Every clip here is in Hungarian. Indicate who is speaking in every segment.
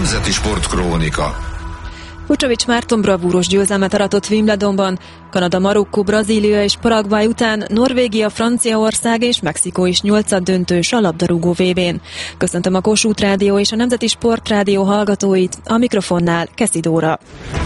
Speaker 1: Nemzeti Sportkrónika.
Speaker 2: Vucsovics Márton bravúros győzelmet aratott Wimbledonban. Kanada, Marokkó, Brazília és Paraguay után Norvégia, Franciaország és Mexikó is nyolcaddöntős a labdarúgó VB-n. Köszöntöm a Kossuth Rádió és a Nemzeti Sportrádió hallgatóit, a mikrofonnál Keszi Dóra.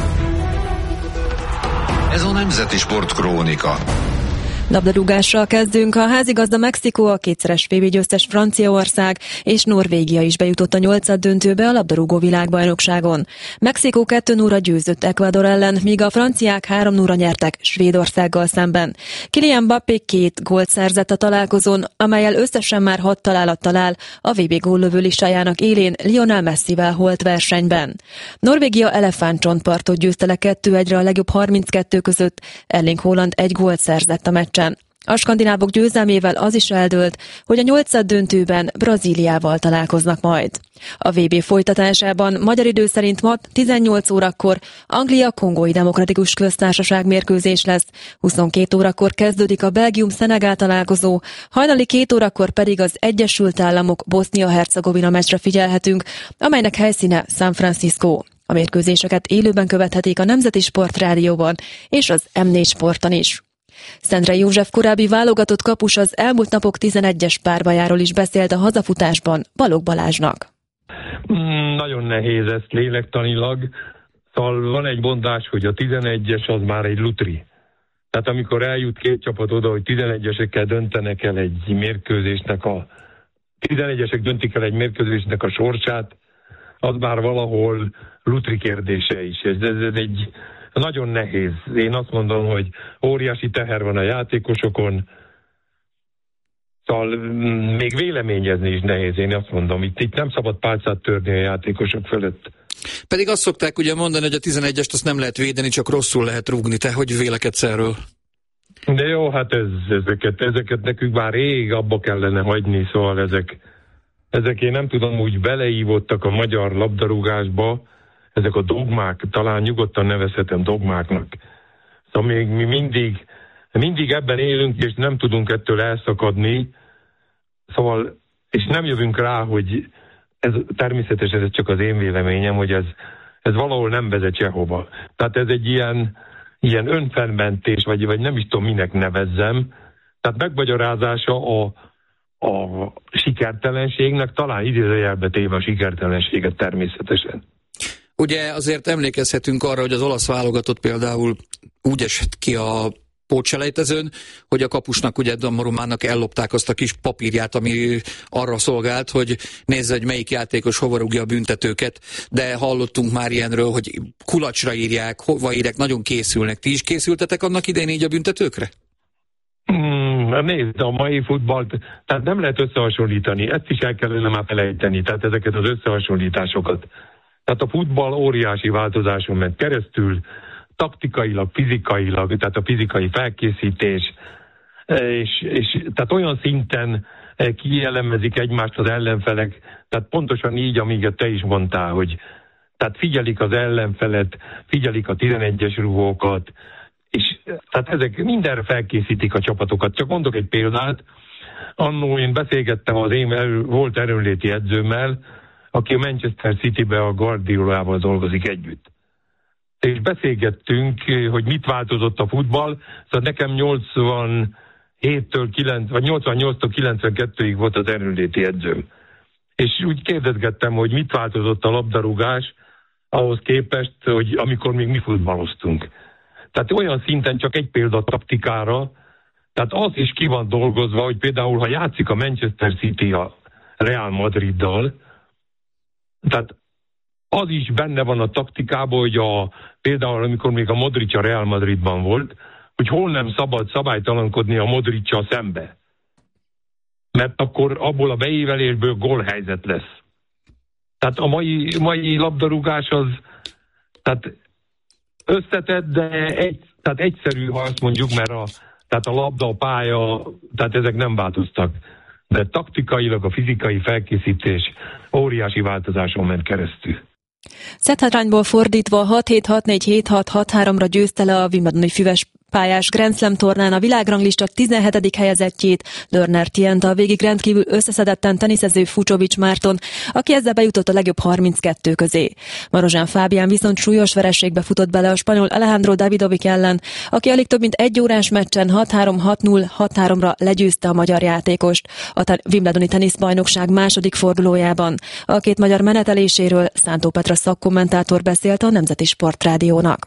Speaker 1: Ez a Nemzeti Sportkrónika.
Speaker 2: Labdarúgással kezdünk. A házigazda Mexikó, a kétszeres VB győztes Franciaország és Norvégia is bejutott a nyolcaddöntőbe a labdarúgó világbajnokságon. Mexikó 2-0-ra győzött Ecuador ellen, míg a franciák 3-0-ra nyertek Svédországgal szemben. Kylian Mbappé 2 gólt szerzett a találkozón, amellyel összesen már 6 találattal áll a VB góllövő listájának élén Lionel Messivel holt versenyben. Norvégia elefántcsontpartot győzte le 2-1-re a legjobb 32 között, Erling Haaland 1 gólt szerzett a meccsen. A skandinávok győzelmével az is eldőlt, hogy a nyolcaddöntőben Brazíliával találkoznak majd. A VB folytatásában magyar idő szerint ma 18 órakor Anglia-Kongói Demokratikus Köztársaság mérkőzés lesz, 22 órakor kezdődik a Belgium-Szenegál találkozó, hajnali 2 órakor pedig az Egyesült Államok Bosznia-Hercegovina meccsre figyelhetünk, amelynek helyszíne San Francisco. A mérkőzéseket élőben követhetik a Nemzeti Sportrádióban és az M4 Sporton is. Szendrei József korábbi válogatott kapus az elmúlt napok 11-es párbajáról is beszélt a hazafutásban Balogh Balázsnak.
Speaker 3: Nagyon nehéz ezt lélektanilag. Szóval van egy mondás, hogy a 11-es az már egy lutri. Tehát amikor eljut két csapat oda, hogy 11-esekkel döntenek el egy mérkőzésnek 11-esek döntik el egy mérkőzésnek a sorsát, az már valahol lutri kérdése is. Ez egy nagyon nehéz. Én azt mondom, hogy óriási teher van a játékosokon, szóval még véleményezni is nehéz, én azt mondom. Itt nem szabad pálcát törni a játékosok fölött.
Speaker 4: Pedig azt szokták ugye mondani, hogy a 11-est azt nem lehet védeni, csak rosszul lehet rúgni. Te hogy vélekedsz erről?
Speaker 3: De jó, hát ezeket nekünk már rég abba kellene hagyni, szóval ezek én nem tudom, úgy beleívottak a magyar labdarúgásba, ezek a dogmák, talán nyugodtan nevezhetem dogmáknak. Szóval még mi mindig ebben élünk, és nem tudunk ettől elszakadni, szóval, és nem jövünk rá, hogy ez természetesen ez csak az én véleményem, hogy ez valahol nem vezet sehova. Tehát ez egy ilyen önfennmentés, vagy nem is tudom, minek nevezzem. Tehát megmagyarázása a sikertelenségnek, talán idézőjelbe téve a sikertelenséget természetesen.
Speaker 4: Ugye azért emlékezhetünk arra, hogy az olasz válogatott például úgy esett ki a pótselejtezőn, hogy a kapusnak, ugye Donnarummának ellopták azt a kis papírját, ami arra szolgált, hogy nézze, hogy melyik játékos hova rúgja a büntetőket, de hallottunk már ilyenről, hogy kulacsra írják, hova írják, nagyon készülnek. Ti is készültetek annak idején így a büntetőkre?
Speaker 3: Nézd, a mai futballt, tehát nem lehet összehasonlítani, ezt is el kellene már felejteni, tehát ezeket az összehasonlításokat. Tehát a futball óriási változáson ment keresztül, taktikailag, fizikailag, tehát a fizikai felkészítés, és tehát olyan szinten kielemezik egymást az ellenfelek, tehát pontosan így, amíg te is mondtál, hogy tehát figyelik az ellenfelet, figyelik a 11-es rúgókat, és tehát ezek mindenre felkészítik a csapatokat. Csak mondok egy példát, annó én beszélgettem az én volt erőnléti edzőmmel, aki a Manchester Citybe a Guardiolával dolgozik együtt. És beszélgettünk, hogy mit változott a futball, szóval nekem 88-tól 92-ig volt az erőnléti edzőm. És úgy kérdezgettem, hogy mit változott a labdarúgás ahhoz képest, hogy amikor még mi futballoztunk. Tehát olyan szinten csak egy példa taktikára, tehát az is ki van dolgozva, hogy például ha játszik a Manchester City a Real Madriddal, tehát az is benne van a taktikában, hogy például amikor még a Modric a Real Madridban volt, hogy hol nem szabad szabálytalankodni a Modric-sal szembe. Mert akkor abból a beívelésből gólhelyzet lesz. Tehát a mai labdarúgás az tehát összetett, de tehát egyszerű, ha azt mondjuk, mert tehát a labda, a pálya, tehát ezek nem változtak. De taktikailag a fizikai felkészítés óriási változáson ment keresztül.
Speaker 2: Szetthátrányból fordítva 6-7, 6-4, 7-6, 6-3-ra győzte le a wimbledoni Füves pályás Grand Slam tornán a világranglista 17. helyezettjét, Lerner Tiente a végig rendkívül összeszedetten teniszező Fucsovics Márton, aki ezzel bejutott a legjobb 32 közé. Marozsán Fábián viszont súlyos vereségbe futott bele a spanyol Alejandro Davidovic ellen, aki alig több mint egy órás meccsen 6-3, 6-0, 6-3-ra legyőzte a magyar játékost a Wimbledoni teniszbajnokság második fordulójában. A két magyar meneteléséről Szántó Petra szakkommentátor beszélt a Nemzeti Sportrádiónak.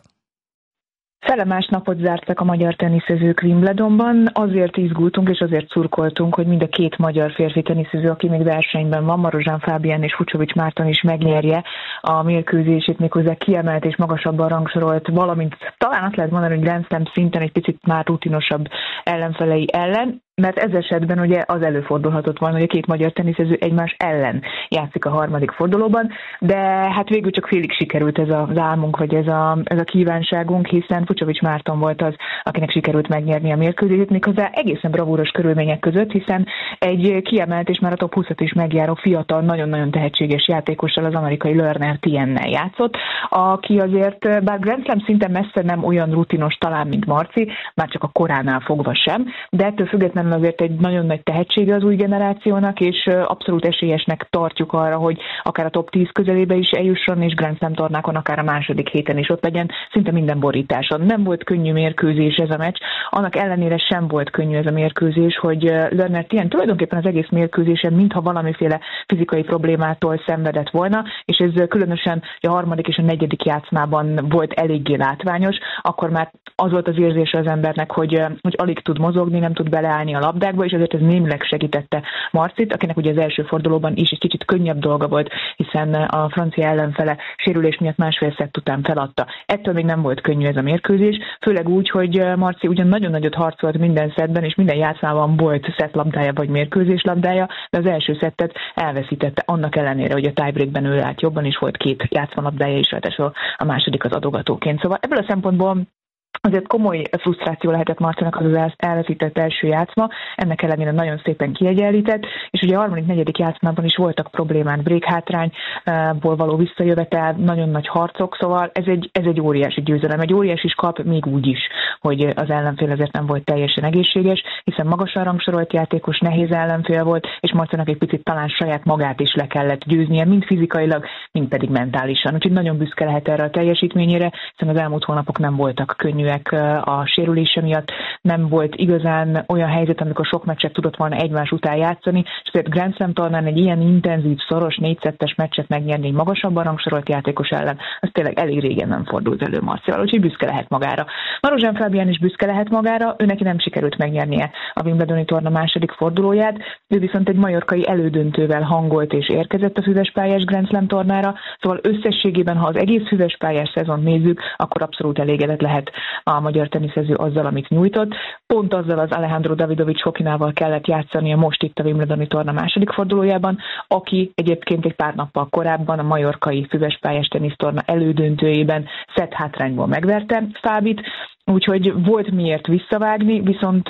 Speaker 5: Szellemás napot zártak a magyar teniszezők Wimbledonban, azért izgultunk és azért szurkoltunk, hogy mind a két magyar férfi teniszező, aki még versenyben van, Marozsán Fábián és Fucsovics Márton is megnyerje a mérkőzését, méghozzá kiemelt és magasabban rangsorolt, valamint talán azt lehet mondani, hogy Grand Slam szinten egy picit már rutinosabb ellenfelei ellen, mert ez esetben ugye az előfordulhatott volna, hogy a két magyar teniszező egymás ellen játszik a harmadik fordulóban, de hát végül csak félig sikerült ez az álmunk, vagy ez a kívánságunk, hiszen Fucsovics Márton volt az, akinek sikerült megnyerni a mérkőzést, méghozzá egészen bravúros körülmények között, hiszen egy kiemelt és már a top 20-at is megjáró fiatal, nagyon-nagyon tehetséges játékossal, az amerikai Lerner Tiennel játszott, aki azért, bár Grand Slam szinten messze nem olyan rutinos talán, mint Marci, már csak a koránál fogva sem, de ettől függetlenül azért egy nagyon nagy tehetsége az új generációnak, és abszolút esélyesnek tartjuk arra, hogy akár a top 10 közelébe is eljusson, és Grand Slam tornákon akár a második héten is ott legyen, szinte minden borításon. Nem volt könnyű mérkőzés ez a meccs, annak ellenére sem volt könnyű ez a mérkőzés, hogy Lerner Tiente tulajdonképpen az egész mérkőzésen mintha valamiféle fizikai problémától szenvedett volna, és ez különösen a harmadik és a negyedik játszmában volt eléggé látványos, akkor már az volt az érzése az embernek, hogy alig tud mozogni, nem tud beleállni a labdákba, és azért ez némileg segítette Marcit, akinek ugye az első fordulóban is egy kicsit könnyebb dolga volt, hiszen a francia ellenfele sérülés miatt másfél szett után feladta. Ettől még nem volt könnyű ez a mérkőzés, főleg úgy, hogy Marci ugyan nagyon nagyot harcolt minden szettben, és minden játszmában volt szettlabdája vagy mérkőzés labdája, de az első szettet elveszítette, annak ellenére, hogy a tiebreakben ő állt jobban, és volt két játszmalabdája is, ráadásul a második az adogatóként. Szóval ebből a szempontból azért komoly frusztráció lehetett Marcinak az elveszített első játszma, ennek ellenére nagyon szépen kiegyenlített, és ugye a harmadik, negyedik játszmában is voltak problémák, break hátrányból való visszajövetel, nagyon nagy harcok, szóval ez egy óriási győzelem, egy óriási kap még úgy is, hogy az ellenfél azért nem volt teljesen egészséges, hiszen magasan rangsorolt játékos, nehéz ellenfél volt, és Marcinak egy picit talán saját magát is le kellett győznie, mind fizikailag, mind pedig mentálisan. Úgyhogy nagyon büszke lehet erre a teljesítményére, hiszen az elmúlt hónapok nem voltak könnyűek a sérülése miatt, nem volt igazán olyan helyzet, amikor sok meccset tudott volna egymás után játszani, és azért Grand Slam tornán egy ilyen intenzív, szoros, 4-2-es meccset megnyerni egy magasabban rangsorolt játékos ellen, az tényleg elég régen nem fordult elő Marcival, úgyhogy büszke lehet magára. Marozsán Fábián is büszke lehet magára, ő neki nem sikerült megnyernie a Wimbledoni torna második fordulóját, ő viszont egy majorkai elődöntővel hangolt és érkezett a füvespályás Grand Slam tornára, szóval összességében, ha az egész füvespályás szezont nézzük, akkor abszolút elégedett lehet a magyar teniszező azzal, amit nyújtott. Pont azzal az Alejandro Davidovic Fokinával kellett játszania most itt a Wimbledoni torna második fordulójában, aki egyébként egy pár nappal korábban a majorkai füvespályás tenisztorna elődöntőjében szett hátrányból megverte Fábit, úgyhogy volt miért visszavágni, viszont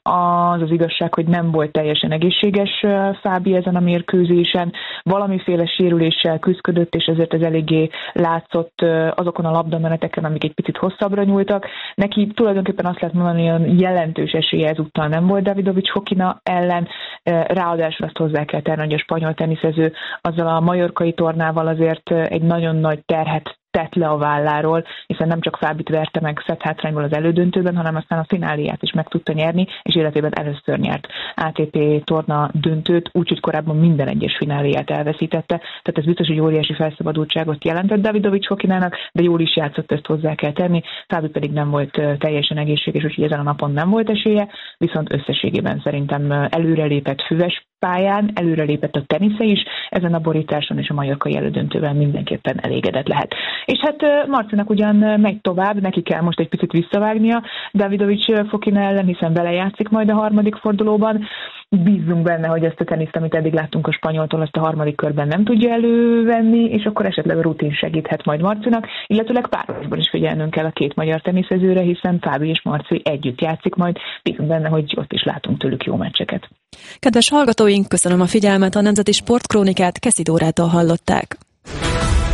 Speaker 5: az igazság, hogy nem volt teljesen egészséges Fábi ezen a mérkőzésen, valamiféle sérüléssel küzdött, és ezért ez eléggé látszott azokon a labdameneteken, amik egy picit hosszabbra nyúltak. Neki tulajdonképpen azt lehet mondani, hogy jelentős esélye ezúttal nem volt Davidovic Fokina ellen, ráadásul azt hozzá kell tenni, hogy a spanyol teniszező azzal a majorkai tornával azért egy nagyon nagy terhet tett le a válláról, hiszen nem csak Fábit verte meg szett hátrányból az elődöntőben, hanem aztán a fináliát is meg tudta nyerni, és életében először nyert ATP torna döntőt, úgyhogy korábban minden egyes fináliát elveszítette. Tehát ez biztos, hogy óriási felszabadultságot jelentett Davidovic Fokinának, de jól is játszott, ezt hozzá kell tenni. Fábi pedig nem volt teljesen egészséges, úgyhogy ezen a napon nem volt esélye, viszont összességében szerintem előrelépett füves pályán, előrelépett a tenisze is, ezen a borításon és a majorkai elődöntővel mindenképpen elégedett lehet. És hát Marcinak ugyan megy tovább, neki kell most egy picit visszavágnia Davidovic Fokina ellen, hiszen belejátszik majd a harmadik fordulóban. Bízzunk benne, hogy ezt a teniszt, amit eddig láttunk a spanyoltól, azt a harmadik körben nem tudja elővenni, és akkor esetleg a rutin segíthet majd Marcinak, illetőleg párosban is figyelnünk kell a két magyar teniszezőre, hiszen Fábi és Marci együtt játszik majd. Bízunk benne, hogy ott is látunk tőlük jó meccseket.
Speaker 2: Kedves hallgatóink, köszönöm a figyelmet, a Nemzeti Sportkrónikát Keszi Dórától hallották.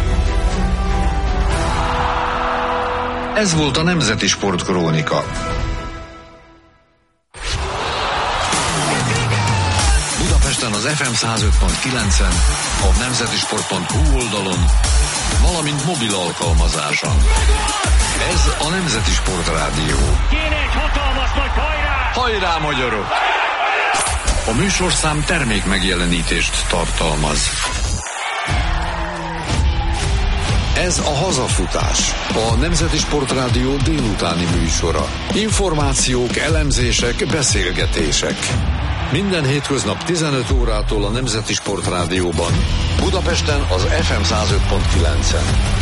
Speaker 1: Ez volt a Nemzeti Sportkrónika. az FM 105.9-en, a nemzetisport.hu oldalon, valamint mobil alkalmazáson. Ez a Nemzeti Sport Rádió.
Speaker 6: Kéne egy hatalmas nagy hajrá!
Speaker 1: Hajrá, magyarok! A műsorszám termék megjelenítést tartalmaz. Ez a Hazafutás, a Nemzeti Sport Rádió délutáni műsora. Információk, elemzések, beszélgetések. Minden hétköznap 15 órától a Nemzeti Sport Rádióban. Budapesten az FM 105.9-en.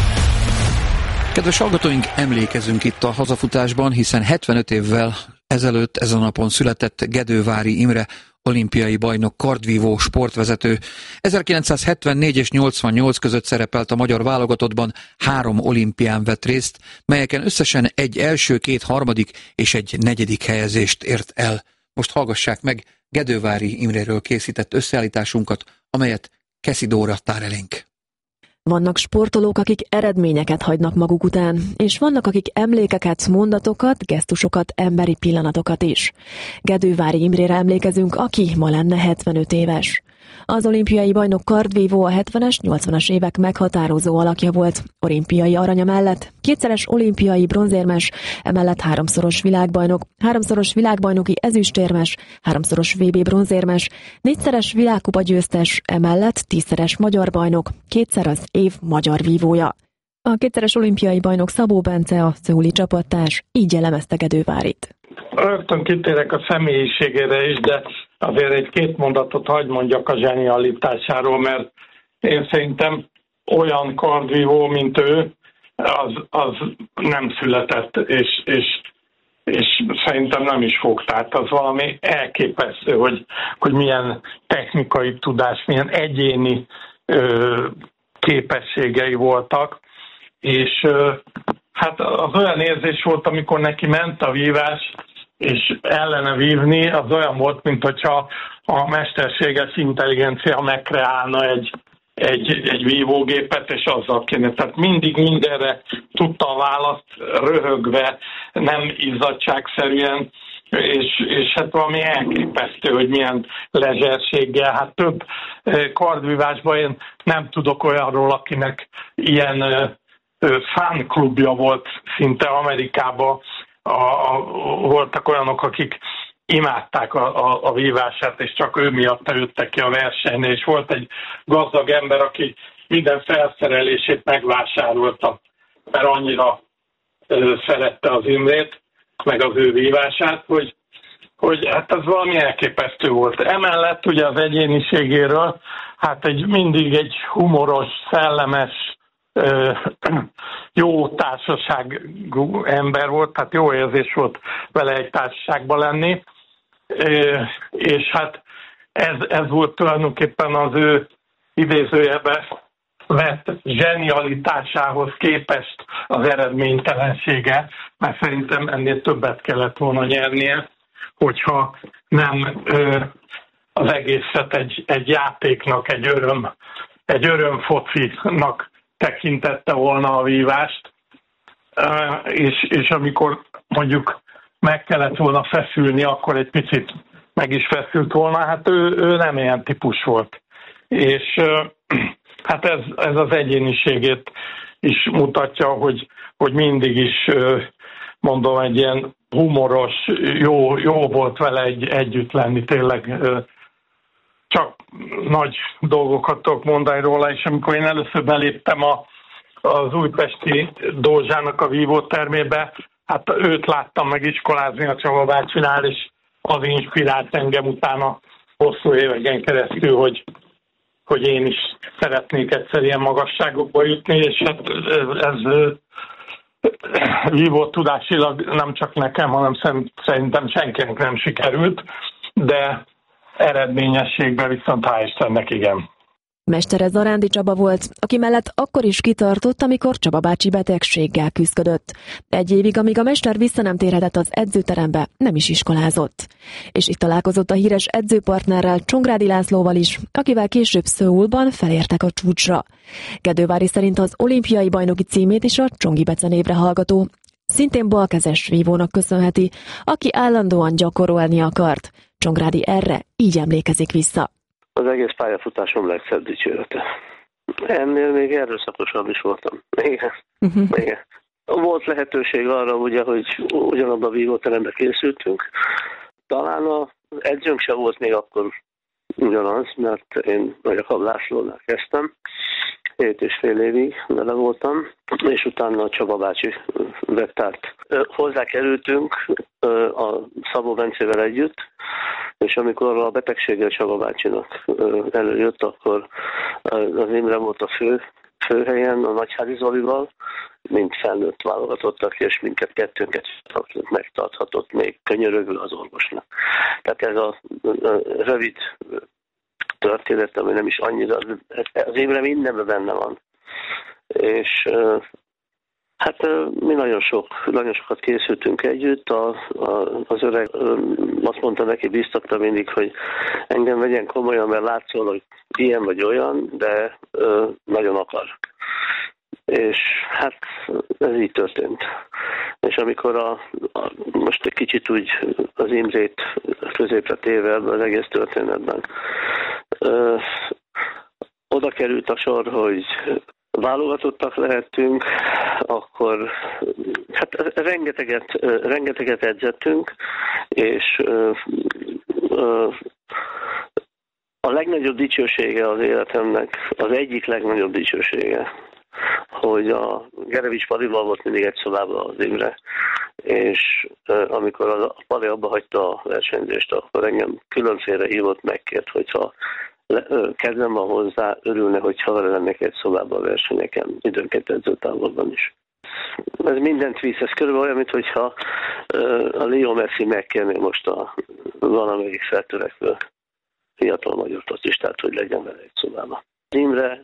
Speaker 4: Kedves hallgatóink, emlékezünk itt a Hazafutásban, hiszen 75 évvel ezelőtt ezen a napon született Gedővári Imre, olimpiai bajnok, kardvívó, sportvezető. 1974 és 88 között szerepelt a magyar válogatottban, 3 olimpián vett részt, melyeken összesen egy első, 2 harmadik és egy 4. helyezést ért el. Most hallgassák meg Gedővári Imréről készített összeállításunkat, amelyet Keszi Dóra tár elénk.
Speaker 2: Vannak sportolók, akik eredményeket hagynak maguk után, és vannak, akik emlékeket, mondatokat, gesztusokat, emberi pillanatokat is. Gedővári Imrére emlékezünk, aki ma lenne 75 éves. Az olimpiai bajnok kardvívó a 70-es, 80-as évek meghatározó alakja volt. Olimpiai aranya mellett 2-szeres olimpiai bronzérmes, emellett 3-szoros világbajnok, 3-szoros világbajnoki ezüstérmes, 3-szoros VB bronzérmes, 4-szeres világkupa győztes, emellett 10-szeres magyar bajnok, 2-szer az év magyar vívója. A 2-szeres olimpiai bajnok Szabó Bence, a szöuli csapattárs, így jellemezte Gedővárit.
Speaker 7: Rögtön kitérek a személyiségére is, de azért egy-két mondatot hadd mondjak a zsenialitásáról, mert én szerintem olyan kardvívó, mint ő, az nem született, és szerintem nem is fog. Tehát az valami elképesztő, hogy milyen technikai tudás, milyen egyéni képességei voltak, és hát az olyan érzés volt, amikor neki ment a vívás, és ellene vívni, az olyan volt, mint hogyha a mesterséges intelligencia megkreálna egy vívógépet, és azzal kéne. Tehát mindig mindenre tudta a választ, röhögve, nem izzadságszerűen, és hát valami elképesztő, hogy milyen lezserséggel. Hát több kardvívásban én nem tudok olyanról, akinek ilyen fánklubja volt szinte Amerikában. Voltak olyanok, akik imádták a vívását, és csak ő miatt jöttek ki a versenyre, és volt egy gazdag ember, aki minden felszerelését megvásárolta, mert annyira szerette az Imrét, meg az ő vívását, hogy hát ez valami elképesztő volt. Emellett ugye az egyéniségéről, hát mindig egy humoros, szellemes, jó társaságú ember volt, tehát jó érzés volt vele egy társaságban lenni, és hát ez volt tulajdonképpen az ő idézőjebe vett zsenialitásához képest az eredménytelensége, mert szerintem ennél többet kellett volna nyernie, hogyha nem az egészet egy játéknak, egy örömfocinak tekintette volna a vívást, és amikor mondjuk meg kellett volna feszülni, akkor egy picit meg is feszült volna, hát ő nem ilyen típus volt. És hát ez az egyéniségét is mutatja, hogy mindig is, mondom, egy ilyen humoros, jó volt vele együtt lenni, tényleg csak nagy dolgokat tudok mondani róla, és amikor én először beléptem az újpesti Dózsának a vívótermébe, hát őt láttam meg iskolázni a Csaba bácsinál, és az inspirált engem utána hosszú éveken keresztül, hogy én is szeretnék egyszer ilyen magasságokba jutni, és hát ez vívó tudásilag nem csak nekem, hanem szerintem senkinek nem sikerült, de eredményességben viszont hál' Istennek igen.
Speaker 2: Mestere Zarándi Csaba volt, aki mellett akkor is kitartott, amikor Csaba bácsi betegséggel küzdött. Egy évig, amíg a mester vissza nem térhetett az edzőterembe, nem is iskolázott. És itt találkozott a híres edzőpartnerrel, Csongrádi Lászlóval is, akivel később Szöulban felértek a csúcsra. Gedővári szerint az olimpiai bajnoki címét is a Csongi Bece névre hallgató, szintén balkezes vívónak köszönheti, aki állandóan gyakorolni akart. Csongrádi erre így emlékezik vissza.
Speaker 8: az egész pályafutásom legszebb dicsőrete. Ennél még erőszakosabb is voltam. Igen. Igen. Volt lehetőség arra, ugye, hogy ugyanabban a vívóteremben készültünk. Talán az edzőnk sem volt még akkor ugyanaz, mert én Jakab Lászlónál kezdtem. 7,5 évig vele voltam, és utána a Csaba bácsi vett át. Hozzá kerültünk a Szabó Bencével együtt, és amikor a betegséggel Csaba bácsinak előjött, akkor az Imre volt a főhelyen a Nagyházi Zolival, mint felnőtt válogatottak, és minket kettőnket megtarthatott még könyörögül az orvosnak. Tehát ez a rövid történet, ami nem is annyira, az Imre mindenben benne van. És hát mi nagyon sokat készültünk együtt, az öreg azt mondta neki, biztatta mindig, hogy engem vegyen komolyan, mert látszol, hogy ilyen vagy olyan, de nagyon akar. És hát ez így történt. És amikor most egy kicsit úgy az Imrét középre téve az egész történetben, oda került a sor, hogy válogatottak lehettünk, akkor hát rengeteget edzettünk, és a legnagyobb dicsősége az életemnek, az egyik legnagyobb dicsősége, hogy a Gerevics Palival volt mindig egy szobában az Imre, és amikor a Pali abba hagyta a versenyzést, akkor engem különféle hívott, megkért, hogyha kedvem van hozzá, örülne, hogyha vele lennék egy szobában a versenyeken, időnként edzőtávolban is. Ez mindent visz, ez körülbelül olyan, mintha a Leo Messi megkérné most a valamelyik feltörekvő fiatal magyar focistát, hogy legyen vele egy szobában. Imre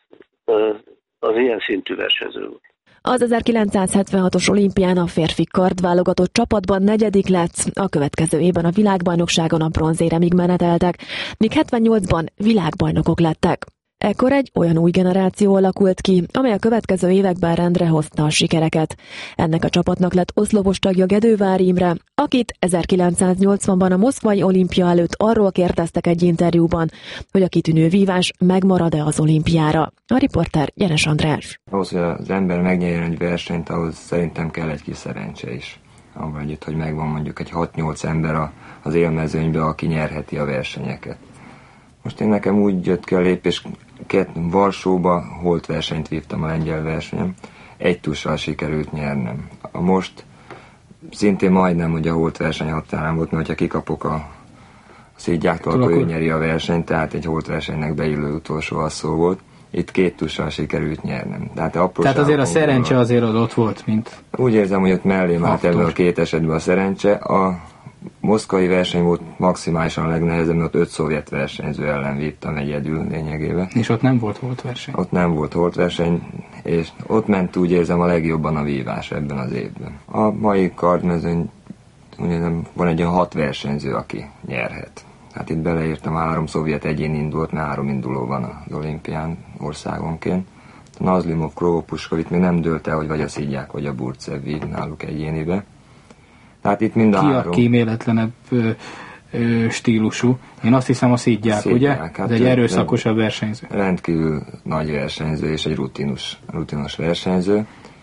Speaker 8: az ilyen szintű versenyző volt.
Speaker 2: Az 1976-os olimpián a férfi kardválogatott csapatban 4. lett, a következő évben a világbajnokságon a bronzéremig meneteltek, míg 78-ban világbajnokok lettek. Ekkor egy olyan új generáció alakult ki, amely a következő években rendre hozta a sikereket. Ennek a csapatnak lett oszlopos tagja Gedővári Imre, akit 1980-ban a moszkvai olimpia előtt arról kérdeztek egy interjúban, hogy a kitűnő vívás megmarad-e az olimpiára. A riporter Jenes András.
Speaker 9: Ahhoz, hogy az ember megnyerjen egy versenyt, ahhoz szerintem kell egy kis szerencse is. Abban együtt, hogy megvan mondjuk egy 6-8 ember az élmezőnyben, aki nyerheti a versenyeket. Most én nekem úgy jött ki a lépés, Varsóba holt versenyt vívtam a lengyel versenyen, 1 tussal sikerült nyernem. Most szintén majdnem, hogy a holt verseny határán volt, mert ha kikapok a Szígyáktól, akkor ő nyeri a versenyt, tehát egy holt versenynek beillő utolsó asszó volt. Itt 2 tussal sikerült nyernem. Tehát
Speaker 10: azért a szerencse azért az ott volt, mint...
Speaker 9: Úgy érzem, hogy ott mellém állt ebben a 2 esetben a szerencse. A moszkvai verseny volt maximálisan a legnehezebb, mert 5 szovjet versenyző ellen vívtam egyedül lényegében.
Speaker 10: És ott nem volt holt verseny?
Speaker 9: Ott nem volt holt verseny, és ott ment úgy érzem a legjobban a vívás ebben az évben. A mai kardmezőny, úgy érzem, van egy olyan 6 versenyző, aki nyerhet. Hát itt beleírtam 3 szovjet egyén indult, mert 3 induló van az olimpián országonként. Nazlimov, Krovopuskov, még nem dőlt el, hogy vagy a Szígyák, vagy a Burcev vív náluk egyénibe. Tehát itt mind a 3.
Speaker 10: Ki a kíméletlenebb stílusú? Én azt hiszem a Szígyák, ugye? Hát ez egy erőszakosabb versenyző.
Speaker 9: Rendkívül nagy versenyző, és egy rutinos versenyző.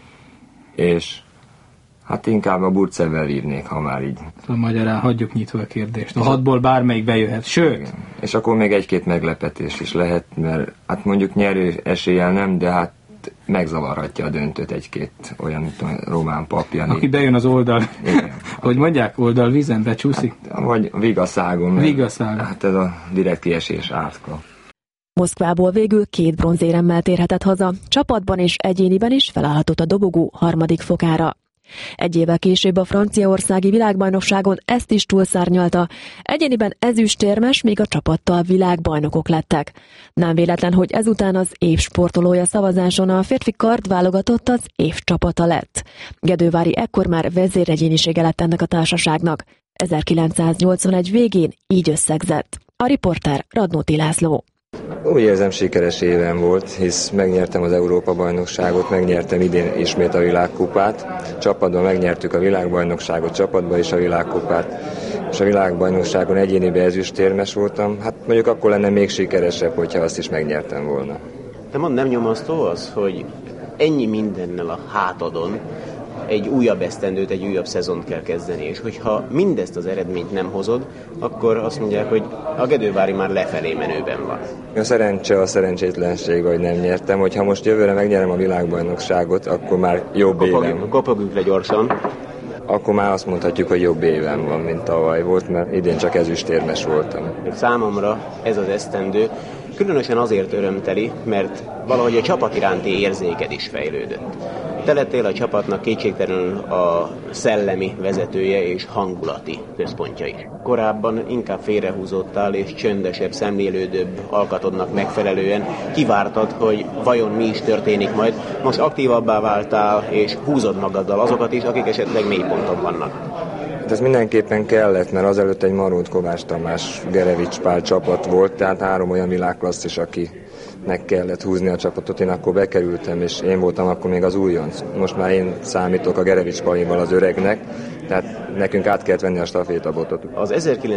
Speaker 9: És hát inkább a Burcevvel vívnék, ha már így.
Speaker 10: Magyarán hagyjuk nyitva a kérdést. A 6-ból bármelyik bejöhet, sőt! Igen.
Speaker 9: És akkor még 1-2 meglepetés is lehet, mert hát mondjuk nyerő eséllyel nem, de hát megzavarhatja a döntőt 1-2 olyan, mint a román papjani.
Speaker 10: Aki bejön az oldal, hogy mondják, oldalvízen becsúszik?
Speaker 9: Hát, vagy vigaszágon.
Speaker 10: Vigaszágon.
Speaker 9: Hát ez a direkt kiesés átka.
Speaker 2: Moszkvából végül 2 bronzéremmel térhetett haza, csapatban és egyéniben is felállhatott a dobogó 3. fokára. 1 évvel később a franciaországi világbajnokságon ezt is túlszárnyalta. Egyéniben ezüstérmes, még a csapattal világbajnokok lettek. Nem véletlen, hogy ezután az év sportolója szavazáson a férfi kardválogatott az év csapata lett. Gedővári ekkor már vezéregyénisége lett ennek a társaságnak. 1981 végén így összegzett. A riporter Radnóti László.
Speaker 9: Úgy érzem, sikeres évem volt, hisz megnyertem az Európa-bajnokságot, megnyertem idén ismét a világkupát. Csapatban megnyertük a világbajnokságot, csapatban is a világkupát. és a világbajnokságon egyéniben ezüstérmes voltam, hát mondjuk akkor lenne még sikeresebb, hogyha azt is megnyertem volna.
Speaker 11: De mondd, nem nyomasztó az, hogy ennyi mindennel a hátadon egy újabb esztendőt, egy újabb szezont kell kezdeni, és hogyha mindezt az eredményt nem hozod, akkor azt mondják, hogy a Gedővári már lefelé menőben van.
Speaker 9: A szerencse a szerencsétlenség, hogy nem nyertem, hogyha most jövőre megnyerem a világbajnokságot, akkor már jobb évem.
Speaker 11: Kopogjuk le gyorsan.
Speaker 9: Akkor már azt mondhatjuk, hogy jobb évem van, mint tavaly volt, mert idén csak ezüstérmes voltam.
Speaker 11: Számomra ez az esztendő különösen azért örömteli, mert valahogy a csapat iránti érzéked is fejlődött. Te lettél a csapatnak kétségtelenül a szellemi vezetője és hangulati központja is. Korábban inkább félrehúzottál és csöndesebb, szemlélődőbb alkatodnak megfelelően kivártad, hogy vajon mi is történik majd. Most aktívabbá váltál és húzod magaddal azokat is, akik esetleg mélyponton vannak.
Speaker 9: Ez mindenképpen kellett, mert azelőtt egy Marót, Kovács Tamás, Gerevics Pál csapat volt, tehát 3 olyan világklasszis, akinek kellett húzni a csapatot. Én akkor bekerültem, és én voltam akkor még az újonc. Most már én számítok a Gerevics Palival az öregnek, tehát nekünk át kellett venni a stafétabotot.
Speaker 11: Az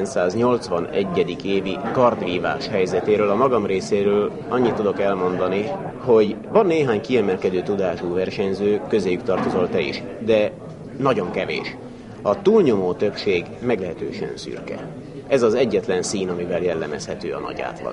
Speaker 11: 1981. évi kardvívás helyzetéről a magam részéről annyit tudok elmondani, hogy van néhány kiemelkedő tudású versenyző, közéjük tartozol te is, de nagyon kevés. A túlnyomó többség meglehetősen szürke. Ez az egyetlen szín, amivel jellemezhető a nagy átlag.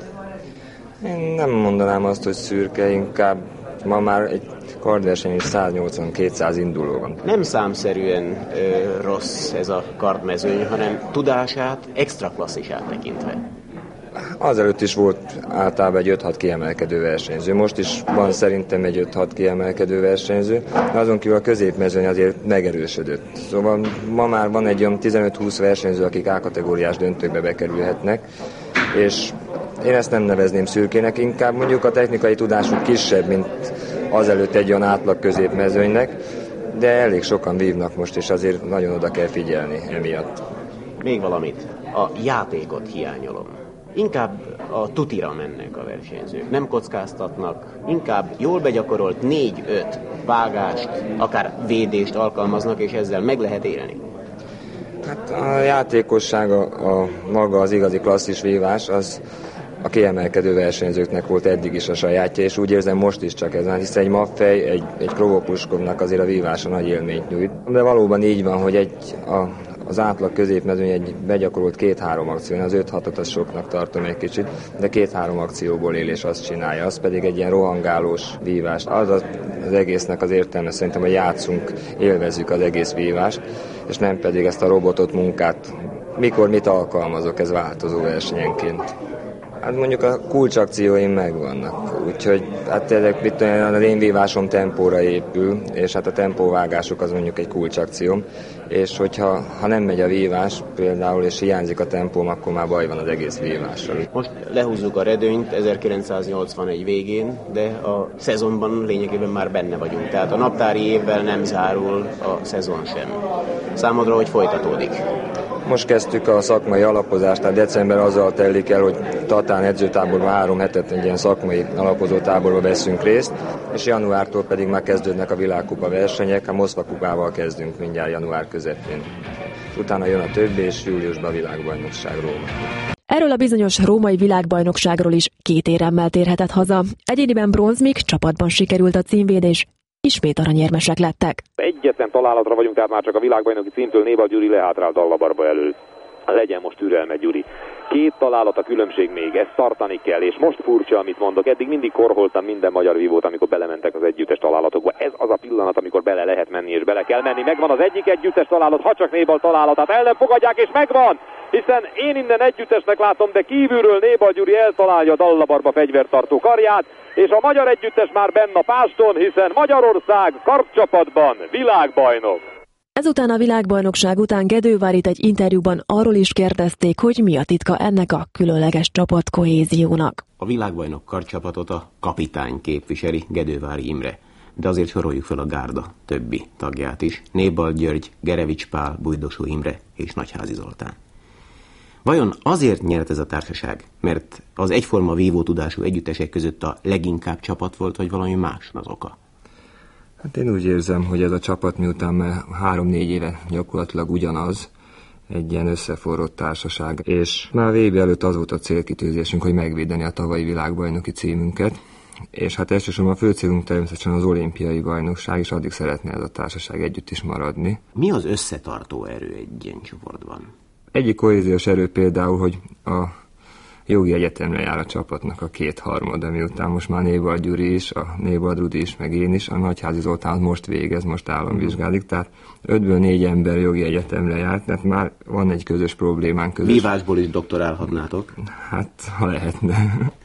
Speaker 9: Én nem mondanám azt, hogy szürke, inkább ma már egy kardverseny is 180-200 induló van.
Speaker 11: Nem számszerűen rossz ez a kardmezőny, hanem tudását, extra klasszisát tekintve.
Speaker 9: Azelőtt is volt általában egy 5-6 kiemelkedő versenyző. Most is van szerintem egy 5-6 kiemelkedő versenyző, de azon kívül a középmezőny azért megerősödött. Szóval ma már van egy olyan 15-20 versenyző, akik A-kategóriás döntőkbe bekerülhetnek, és én ezt nem nevezném szürkének, inkább mondjuk a technikai tudásuk kisebb, mint azelőtt egy olyan átlag középmezőnynek, de elég sokan vívnak most, és azért nagyon oda kell figyelni emiatt.
Speaker 11: Még valamit, a játékot hiányolom. Inkább a tutira mennek a versenyzők, nem kockáztatnak, inkább jól begyakorolt 4-5 vágást, akár védést alkalmaznak, és ezzel meg lehet élni.
Speaker 9: Hát a játékossága, a maga az igazi klasszis vívás, az a kiemelkedő versenyzőknek volt eddig is a sajátja, és úgy érzem most is csak ezen, hiszen egy Maffej, egy Krovopuskovnak azért a vívása nagy élményt nyújt. De valóban így van, hogy az átlag középmezőny egy begyakorolt 2-3 akció, az 5-6-ot az soknak tartom egy kicsit, de 2-3 akcióból él és azt csinálja. Az pedig egy ilyen rohangálós vívás. Az egésznek az értelme szerintem, hogy játszunk, élvezzük az egész vívást, és nem pedig ezt a robotot munkát. Mikor mit alkalmazok, ez változó versenyenként. Hát mondjuk a kulcsakcióim megvannak, úgyhogy hát az én vívásom tempóra épül, és hát a tempóvágások az mondjuk egy kulcsakcióm, és hogyha nem megy a vívás például, és hiányzik a tempóm, akkor már baj van az egész vívással.
Speaker 11: Most lehúzzuk a redőnyt 1981 végén, de a szezonban lényegében már benne vagyunk, tehát a naptári évvel nem zárul a szezon sem. Számodra hogy folytatódik?
Speaker 9: Most kezdtük a szakmai alapozást, tehát december azzal telik el, hogy Tatán edzőtáborban 3 hetet egy ilyen szakmai alapozó táborba veszünk részt, és januártól pedig már kezdődnek a világkupa versenyek, a Moszkva kupával kezdünk mindjárt január közepén. Utána jön a többi, és júliusban a világbajnokság Róma.
Speaker 2: Erről a bizonyos római világbajnokságról is 2 éremmel térhetett haza. Egyéniben bronz, míg csapatban sikerült a címvédés. Ismét aranyérmesek lettek.
Speaker 12: Egyetlen találatra vagyunk, tehát már csak a világbajnoki címtől Nébal Gyuri lehátrált Dallabarba elől. Legyen most türelme, Gyuri. 2 találat a különbség még, ezt tartani kell, és most furcsa, amit mondok. Eddig mindig korholtam minden magyar vívót, amikor belementek az együttes találatokba. Ez az a pillanat, amikor bele lehet menni, és bele kell menni. Megvan az egyik együttes találat, ha csak Nébal találatát el nem fogadják, és megvan! Hiszen én innen együttesnek látom, de kívülről Nébal Gyuri eltalálja a Dallabarba fegyvertartó karját, és a magyar együttes már benne a páston, hiszen Magyarország kardcsapatban világbajnok.
Speaker 2: Ezután a világbajnokság után Gedővárit egy interjúban arról is kérdezték, hogy mi a titka ennek a különleges csapatkohéziónak.
Speaker 11: A világbajnok kardcsapatot a kapitány képviseli, Gedővári Imre. De azért soroljuk fel a gárda többi tagját is. Nébal György, Gerevics Pál, Bujdosó Imre és Nagyházi Zoltán. Vajon azért nyert ez a társaság, mert az egyforma vívótudású együttesek között a leginkább csapat volt, vagy valami más az oka?
Speaker 9: Hát én úgy érzem, hogy ez a csapat miután már 3-4 éve gyakorlatilag ugyanaz, egy ilyen összeforrott társaság, és már VB előtt az volt a célkitűzésünk, hogy megvédeni a tavalyi világbajnoki címünket, és hát elsősorban a fő célunk természetesen az olimpiai bajnokság, és addig szeretne ez a társaság együtt is maradni.
Speaker 11: Mi az összetartó erő egy ilyen csoportban?
Speaker 9: Egyik kohéziós erő például, hogy a jogi egyetemre jár a csapatnak a 2/3, miután most már Névald Gyuri is, a Névald Rudi is, meg én is, a Nagyházi Zoltán most végez, most államvizsgálik, tehát 5-ből 4 ember jogi egyetemre járt, tehát már van egy közös problémánk.
Speaker 11: Vívásból is doktorálhatnátok?
Speaker 9: Hát, ha lehetne.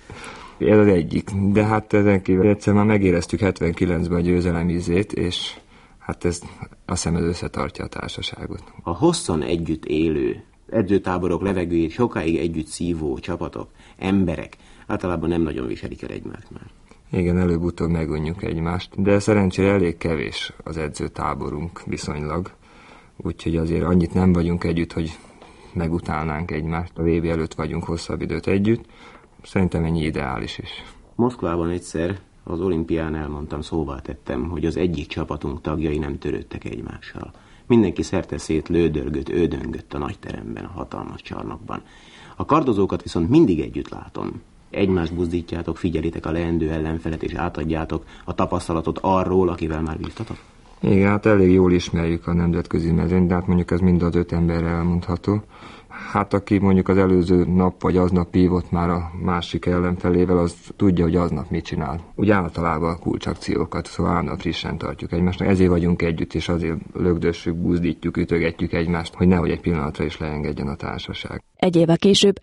Speaker 9: Ez az egyik, de hát ezen kívül egyszer már megéreztük 79-ben a győzelem ízét, és hát ez azt hiszem ez összetartja a társaságot.
Speaker 11: A hosszan együtt élő edzőtáborok levegőjét sokáig együtt szívó csapatok, emberek általában nem nagyon viselik el egymást már.
Speaker 9: Igen, előbb-utóbb megunjuk egymást, de szerencsére elég kevés az edzőtáborunk viszonylag, úgyhogy azért annyit nem vagyunk együtt, hogy megutálnánk egymást. A VB előtt vagyunk hosszabb időt együtt, szerintem ennyi ideális is.
Speaker 11: Moszkvában egyszer az olimpián elmondtam, szóvá tettem, hogy az egyik csapatunk tagjai nem törődtek egymással. Mindenki szerteszét lődörgött, ődöngött a nagy teremben, a hatalmas csarnokban. A kardozókat viszont mindig együtt látom. Egymást buzdítjátok, figyelitek a leendő ellenfelet, és átadjátok a tapasztalatot arról, akivel már bírtatok?
Speaker 9: Igen, hát elég jól ismerjük a nemzetközi mezőnyt, de hát mondjuk ez mind az 5 emberre elmondható. Hát aki mondjuk az előző nap vagy aznap vívott már a másik ellenfelével, az tudja, hogy aznap mit csinál. Úgy általában a kulcsakciókat, szóval állandóan frissen tartjuk egymásnak. Ezért vagyunk együtt, és azért lögdössük, buzdítjuk, ütögetjük egymást, hogy nehogy egy pillanatra is leengedjen a társaság.
Speaker 2: Egy évvel később,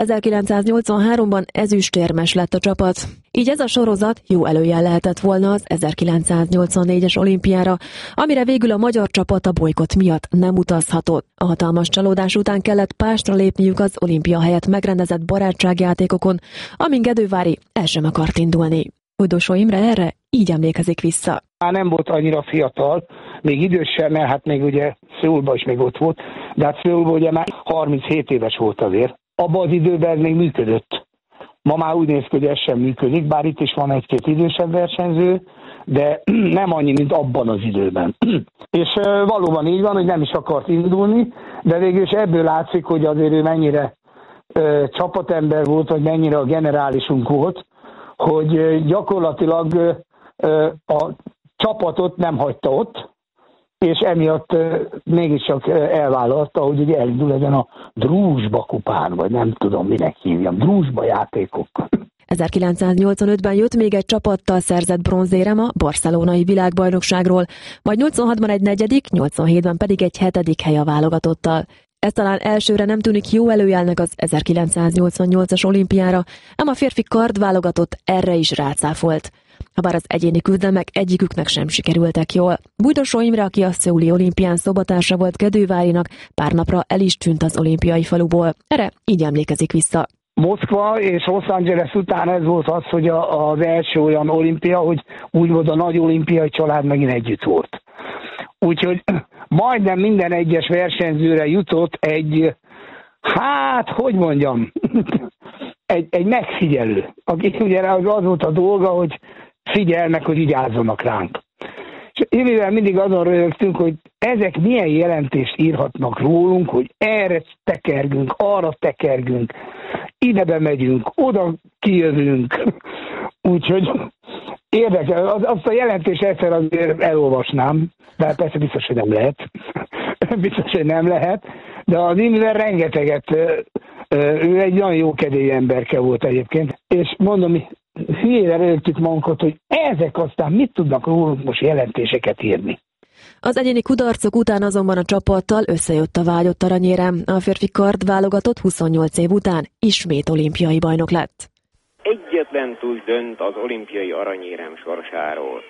Speaker 2: 1983-ban ezüstérmes lett a csapat. Így ez a sorozat jó előjel lehetett volna az 1984-es olimpiára, amire végül a magyar csapat a bolykott miatt nem utazhatott. A hatalmas csalódás után kellett pástra lépniük az olimpia helyett megrendezett barátságjátékokon, amin Gedővári el sem akart indulni. Újdosó Imre erre így emlékezik vissza.
Speaker 13: Már nem volt annyira fiatal, még idős sem, mert hát még ugye Szöulban is még ott volt, de hát Szöulban ugye már 37 éves volt azért. Abban az időben ez még működött. Ma már úgy néz ki, hogy ez sem működik, bár itt is van egy-két idősebb versenyző, de nem annyi, mint abban az időben. És valóban így van, hogy nem is akart indulni, de végül is ebből látszik, hogy azért ő mennyire csapatember volt, vagy mennyire a generálisunk volt, hogy gyakorlatilag a csapatot nem hagyta ott, és emiatt mégiscsak elvállalta, hogy ugye elindul ezen a Druzsba kupán, vagy nem tudom, minek hívjam, Druzsba játékokkal.
Speaker 2: 1985-ben jött még egy csapattal szerzett bronzérem a barcelonai világbajnokságról, majd 86-ban egy 4., 87-ben pedig egy 7. hely a válogatottal. Ez talán elsőre nem tűnik jó előjelnek az 1988-as olimpiára, ám a férfi kardválogatott erre is rácáfolt. Habár az egyéni küzdelmek egyiküknek sem sikerültek jól. Bújdosó Imre, aki a szöuli olimpián szobatársa volt Gedővárinak, pár napra el is tűnt az olimpiai faluból. Erre így emlékezik vissza.
Speaker 13: Moszkva és Los Angeles után ez volt az, hogy az első olyan olimpia, hogy úgy volt a nagy olimpiai család megint együtt volt. Úgyhogy majdnem minden egyes versenyzőre jutott egy, hát, hogy mondjam, egy megfigyelő, aki ugye az volt a dolga, hogy figyelnek, hogy vigyázzanak ránk. És mivel mindig azon röhögtünk, hogy ezek milyen jelentést írhatnak rólunk, hogy erre tekergünk, arra tekergünk, ide bemegyünk, oda kijövünk. Úgyhogy érdekel, azt a jelentést egyszer azért elolvasnám, de persze biztos, hogy nem lehet. Biztos, hogy nem lehet, de az Imre rengeteget, ő egy nagyon jó kedélyű emberke volt egyébként, és mondom, hülyére rögtük magunkat, hogy ezek aztán mit tudnak rólunk most jelentéseket írni.
Speaker 2: Az egyéni kudarcok után azonban a csapattal összejött a vágyott aranyérem. A férfi kard válogatott 28 év után ismét olimpiai bajnok lett.
Speaker 14: Egyetlen túl dönt az olimpiai aranyérem sorsáról.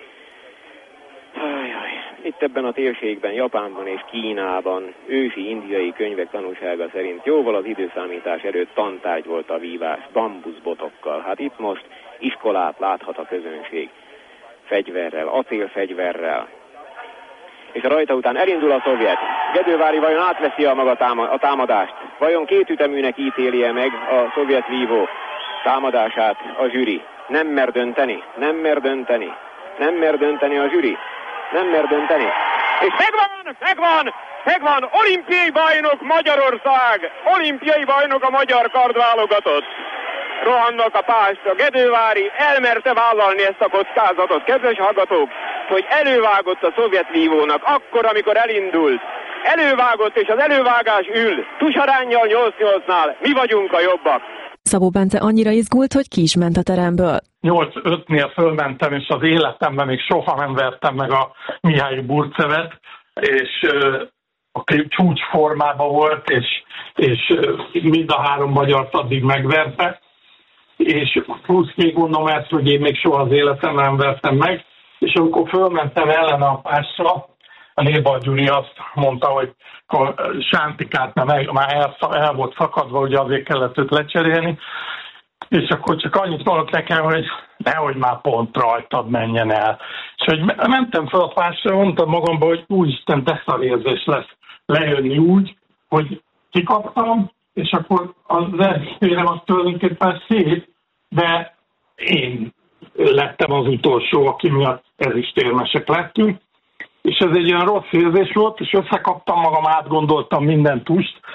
Speaker 14: Itt ebben a térségben, Japánban és Kínában ősi indiai könyvek tanúsága szerint jóval az időszámítás előtt tantárgy volt a vívás, bambuszbotokkal. Hát itt most iskolát láthat a közönség. Fegyverrel, acélfegyverrel. És a rajta után elindul a szovjet. Gedővári vajon átveszi a maga a támadást? Vajon két üteműnek ítéli-e meg a szovjet vívó támadását a zsűri? Nem mer dönteni, nem mer dönteni, nem mer dönteni a zsűri. Nem mer dönteni. És megvan!
Speaker 6: Megvan, olimpiai bajnok Magyarország, olimpiai bajnok a magyar kardválogatott. Rohannak a Pástra, Gedővári elmerte vállalni ezt a kockázatot, kedves hallgatók, hogy elővágott a szovjet vívónak akkor, amikor elindult. Elővágott, és az elővágás ül. Tusaránnyal 8-8-nál. Mi vagyunk a jobbak.
Speaker 2: Szabó Bence annyira izgult, hogy ki is ment a teremből.
Speaker 7: 8-5-nél fölmentem, és az életemben még soha nem vertem meg a Mihály Burcevet, és a csúcs formában volt, és mind a három magyart addig megverte, és plusz még mondom ezt, hogy én még soha az életemben nem vertem meg, és amikor fölmentem ellen a Pásra, a Nébal Gyuri azt mondta, hogy a Sántikát már el volt szakadva, ugye azért kellett őt lecserélni, és akkor csak annyit mondott nekem, hogy nehogy már pont rajtad menjen el. És hogy mentem fel a Pásra, mondtam magamban, hogy úristen, de szarérzés lesz lejönni úgy, hogy kikaptam, és akkor az eredményem az tulajdonképpen szép, de én lettem az utolsó, aki miatt ezüstérmesek lettünk. És ez egy olyan rossz érzés volt, és összekaptam magam, átgondoltam minden tust,